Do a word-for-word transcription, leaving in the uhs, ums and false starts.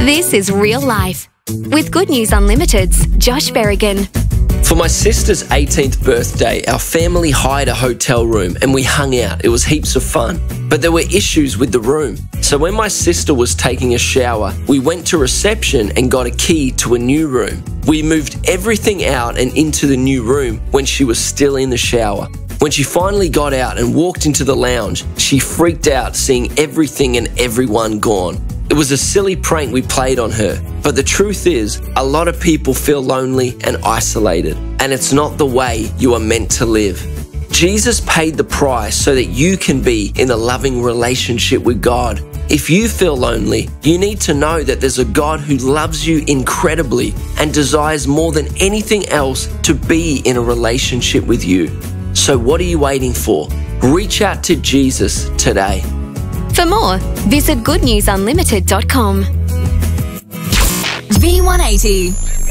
This is real life. With Good News Unlimited's Josh Berrigan. For my sister's eighteenth birthday, our family hired a hotel room and we hung out. It was heaps of fun. But there were issues with the room. So when my sister was taking a shower, we went to reception and got a key to a new room. We moved everything out and into the new room when she was still in the shower. When she finally got out and walked into the lounge, she freaked out seeing everything and everyone gone. It was a silly prank we played on her, but the truth is, a lot of people feel lonely and isolated, and it's not the way you are meant to live. Jesus paid the price so that you can be in a loving relationship with God. If you feel lonely, you need to know that there's a God who loves you incredibly and desires more than anything else to be in a relationship with you. So what are you waiting for? Reach out to Jesus today. For more, visit good news unlimited dot com. V one eighty.